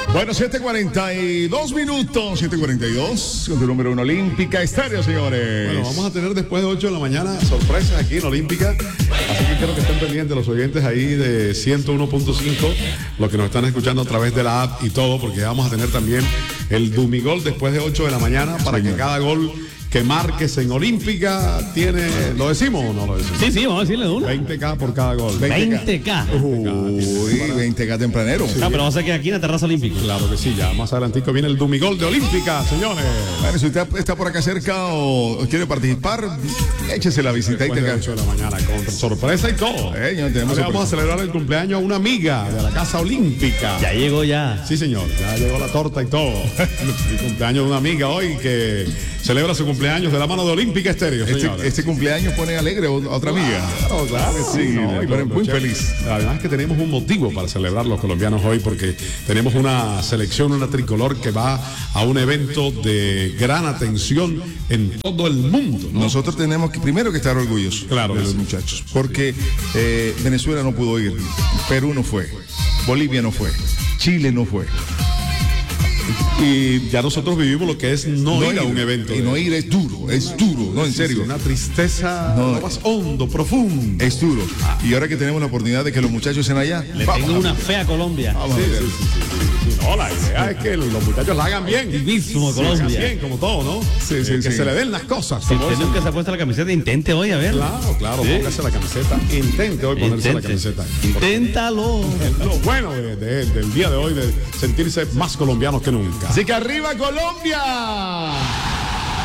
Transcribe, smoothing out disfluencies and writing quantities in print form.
Bueno, 7:42 minutos, 7:42, con tu número 1 Olímpica Estéreo, señores. Bueno, vamos a tener después de 8 de la mañana sorpresas aquí en Olímpica, así que quiero que estén pendientes los oyentes ahí de 101.5, los que nos están escuchando a través de la app y todo, porque vamos a tener también el Dumigol después de 8 de la mañana para que cada gol que marques en Olímpica tiene, ¿lo decimos o no lo decimos? Sí, vamos a decirle de una. 20K por cada gol. 20K. Uy, 20K tempranero. Sí. No, pero vamos a que aquí en la terraza olímpica. Claro que sí, ya más adelantico viene el Dumigol de Olímpica, señores. Bueno, si usted está por acá cerca o quiere participar, échese la visita y Después de 8 de la mañana, con sorpresa y todo. Ya tenemos Vamos a celebrar el cumpleaños a una amiga de la Casa Olímpica. Ya llegó ya. Sí, señor, ya llegó la torta y todo. El cumpleaños de una amiga hoy que celebra su cumpleaños de la mano de Olímpica Estéreo, señores. Este cumpleaños pone alegre a otra amiga. Claro que sí. No, y muy feliz. Además que tenemos un motivo para celebrar los colombianos hoy, porque tenemos una selección, una tricolor que va a un evento de gran atención en todo el mundo, ¿no? Nosotros tenemos que primero que estar orgullosos Claro de que los sí. muchachos, porque Venezuela no pudo ir, Perú no fue, Bolivia no fue, Chile no fue. Y ya nosotros vivimos lo que es no ir a un evento. Y no ir es duro, no, en serio. Una tristeza lo más hondo, profundo. Es duro. Y ahora que tenemos la oportunidad de que los muchachos estén allá, Le tengo una fe a Colombia. vamos a ver. No, la idea es que los muchachos la hagan bien. Mismo Sí, hagan Colombia. bien, como todo, ¿no? Sí, sí, Que sí. se le den las cosas. Si como usted dicen. nunca se ha puesto la camiseta, intente hoy, a ver. Claro, Sí. póngase la camiseta. Intente hoy ponerse la camiseta. Inténtalo. Lo bueno del día de hoy, de sentirse más colombianos que nunca. Así que arriba Colombia.